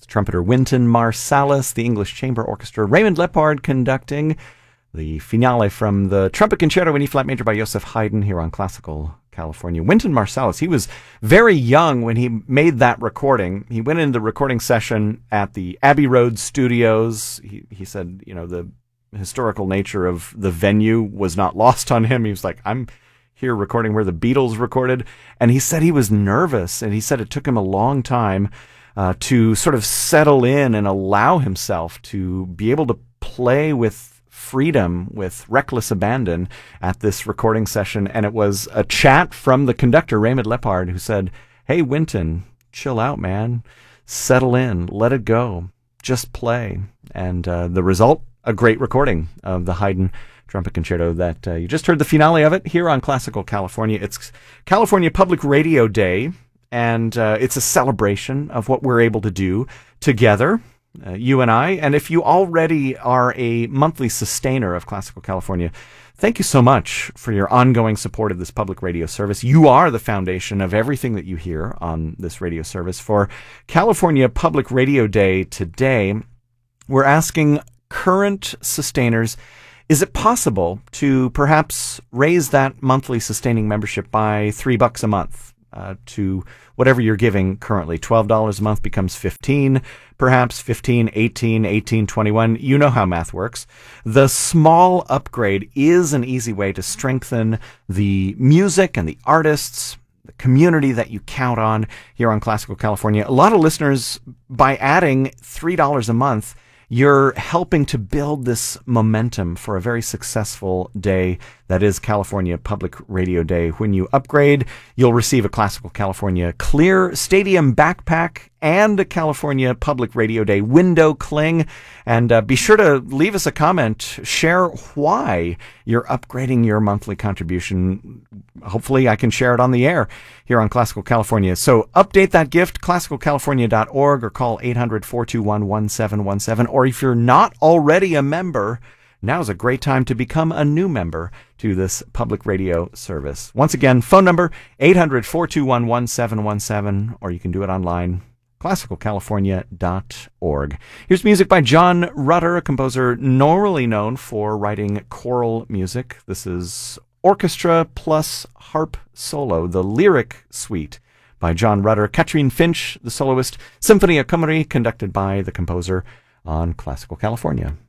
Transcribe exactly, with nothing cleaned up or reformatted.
trumpeter Wynton Marsalis, the English Chamber Orchestra, Raymond Lepard conducting the finale from the Trumpet Concerto in E-flat major by Joseph Haydn here on Classical California. Wynton Marsalis, he was very young when he made that recording. He went into the recording session at the Abbey Road Studios. He, he said, you know, the historical nature of the venue was not lost on him. He was like, I'm here recording where the Beatles recorded. And he said he was nervous, and he said it took him a long time uh, to sort of settle in and allow himself to be able to play with freedom, with reckless abandon at this recording session. And it was a chat from the conductor, Raymond Lepard, who said, hey, Wynton, chill out, man. Settle in. Let it go. Just play. And uh, the result, a great recording of the Haydn Trumpet Concerto that uh, you just heard the finale of it here on Classical California. It's California Public Radio Day, and uh, it's a celebration of what we're able to do together, Uh, you and I. And if you already are a monthly sustainer of Classical California, thank you so much for your ongoing support of this public radio service. You are the foundation of everything that you hear on this radio service. For California Public Radio Day today, we're asking current sustainers, is it possible to perhaps raise that monthly sustaining membership by three bucks a month? Uh, to whatever you're giving currently. twelve dollars a month becomes fifteen, perhaps fifteen, eighteen, eighteen, twenty-one. You know how math works. The small upgrade is an easy way to strengthen the music and the artists, the community that you count on here on Classical California. A lot of listeners, by adding three dollars a month, you're helping to build this momentum for a very successful day that is California Public Radio Day. When you upgrade, you'll receive a Classical California Clear Stadium backpack and a California Public Radio Day window cling. And uh, be sure to leave us a comment. Share why you're upgrading your monthly contribution. Hopefully I can share it on the air here on Classical California. So update that gift, classical california dot org, or call eight hundred, four two one, one seven one seven. Or if you're not already a member, now's a great time to become a new member to this public radio service. Once again, phone number eight hundred, four two one, one seven one seven, or you can do it online, classical california dot org. Here's music by John Rutter, a composer normally known for writing choral music. This is orchestra plus harp solo, the Lyric Suite by John Rutter. Katrine Finch, the soloist. Symphonia Cymru, conducted by the composer on Classical California.